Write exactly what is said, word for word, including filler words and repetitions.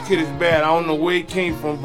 kid is bad. I don't know where he came from,